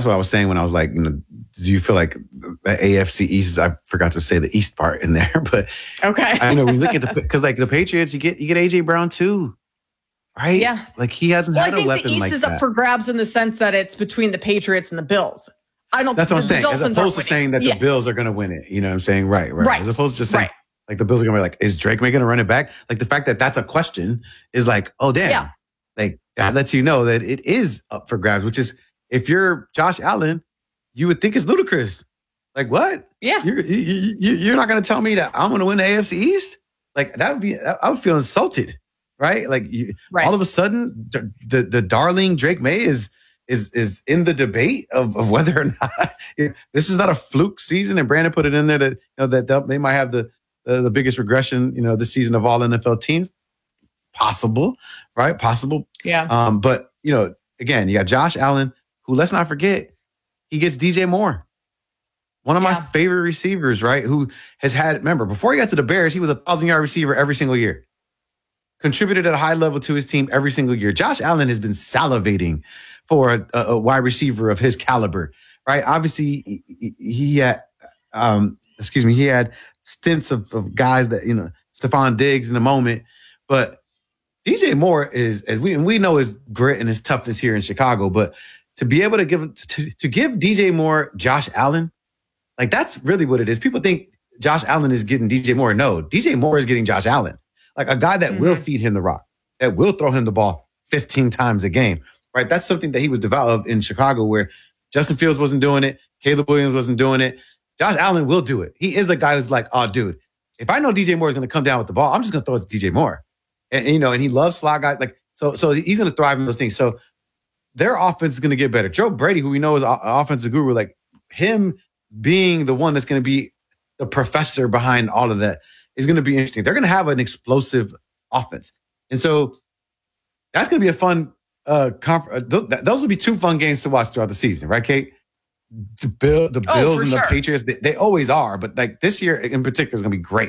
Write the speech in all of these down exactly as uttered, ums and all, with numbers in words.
what I was saying when I was like, you know, do you feel like the A F C East? I forgot to say the East part in there, but okay. I know we look at the because like the Patriots, you get you get A J Brown too, right? Yeah, like he hasn't well, had I think a weapon the East like is that. up for grabs in the sense that it's between the Patriots and the Bills. I don't. That's what I'm saying. As Dolphins opposed to saying that yeah. the Bills are going to win it, you know what I'm saying? Right, right, right. As opposed to just saying right. like the Bills are going to be like, is Drake May going to run it back? Like the fact that that's a question is like, oh damn, yeah. like that lets you know that it is up for grabs. Which is, if you're Josh Allen, you would think it's ludicrous. Like what? Yeah, you're you, you, you're not going to tell me that I'm going to win the A F C East? Like that would be, I would feel insulted, right? Like you, right. all of a sudden, the the darling Drake May is. is is in the debate of, of whether or not this is not a fluke season. And Brandon put it in there that, you know, that they might have the, the the biggest regression, you know, this season of all N F L teams. Possible, right? Possible. Yeah. Um, but, you know, again, you got Josh Allen, who, let's not forget, he gets D J Moore. One of yeah. my favorite receivers, right? Who has had, remember, before he got to the Bears, he was a thousand-yard receiver every single year. Contributed at a high level to his team every single year. Josh Allen has been salivating for a, a, a wide receiver of his caliber, right? Obviously, he, he had, um, excuse me, he had stints of, of guys that, you know, Stephon Diggs in the moment, but D J Moore is, as we and we know, his grit and his toughness here in Chicago, but to be able to give to, to give D J Moore Josh Allen, like that's really what it is. People think Josh Allen is getting D J Moore. No, D J Moore is getting Josh Allen, like a guy that mm-hmm. will feed him the rock, that will throw him the ball fifteen times a game. Right, that's something that he was developed in Chicago, where Justin Fields wasn't doing it, Caleb Williams wasn't doing it. Josh Allen will do it. He is a guy who's like, oh, dude, if I know D J Moore is going to come down with the ball, I'm just going to throw it to D J Moore. And, and you know, and he loves slot guys, like so. So he's going to thrive in those things. So their offense is going to get better. Joe Brady, who we know is an offensive guru, like him being the one that's going to be the professor behind all of that is going to be interesting. They're going to have an explosive offense, and so that's going to be a fun. Uh, comp- uh, th- those will be two fun games to watch throughout the season, right, Kate? The, Bill, the oh, Bills and sure. the Patriots, they, they always are, but like this year in particular is going to be great.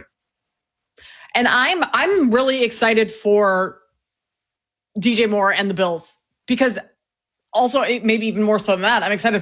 And I'm I'm really excited for D J Moore and the Bills because also maybe even more so than that, I'm excited